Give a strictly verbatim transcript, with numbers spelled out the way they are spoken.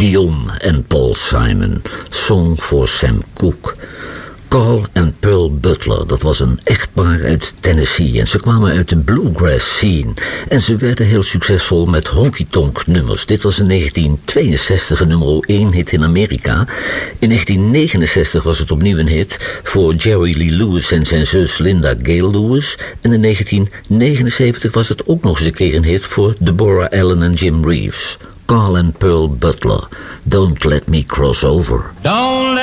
Dion en Paul Simon. Song voor Sam Cooke. Carl en Pearl Butler, dat was een echtpaar uit Tennessee en ze kwamen uit de bluegrass scene en ze werden heel succesvol met honky-tonk nummers. Dit was in negentien tweeënzestig een nummer één hit in Amerika. In negentien negenenzestig was het opnieuw een hit voor Jerry Lee Lewis en zijn zus Linda Gale Lewis en in negentien negenenzeventig was het ook nog eens een keer een hit voor Deborah Allen en Jim Reeves. Carl en Pearl Butler, Don't Let Me Cross Over. Don't